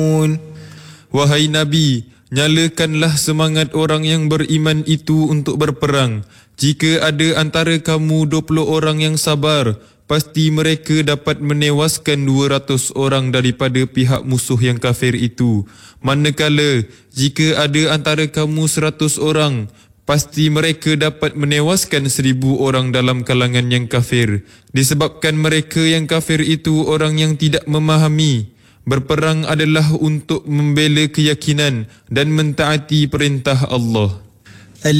Wahai Nabi, nyalakanlah semangat orang yang beriman itu untuk berperang. Jika ada antara kamu 20 orang yang sabar, pasti mereka dapat menewaskan 200 orang daripada pihak musuh yang kafir itu. Manakala, jika ada antara kamu 100 orang, pasti mereka dapat menewaskan 1000 orang dalam kalangan yang kafir. Disebabkan mereka yang kafir itu orang yang tidak memahami. Berperang adalah untuk membela keyakinan dan mentaati perintah Allah.